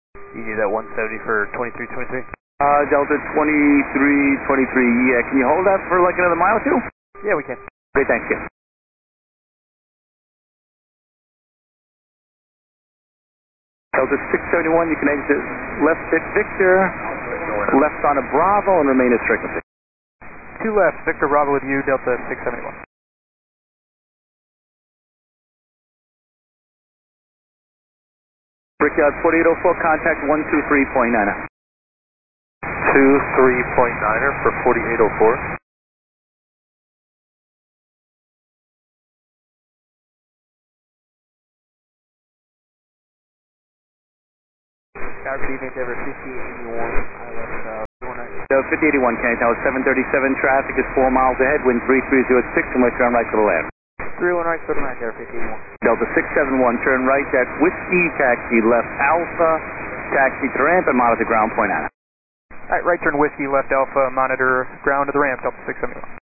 You need that 170 for 2323? Delta 2323, yeah, can you hold that for like another mile or two? Yeah, we can. Great, thanks, yeah. Delta 671, you can exit left at Victor, left on a Bravo, and remain at frequency. 2 left, Victor Bravo with you, Delta 671. Brickyard 4804, contact 123.9er. 23.9er for 4804. Good evening, Denver 5081. I left 5081, Kenny Tower 737, traffic is 4 miles ahead, wind 330 at 6, and we're turn right to the left. 31 right, 79 there, 51. Delta 671, turn right at Whiskey, taxi left Alpha, taxi to ramp, and monitor ground point out. Alright, right turn Whiskey, left Alpha, monitor ground to the ramp, Delta 671.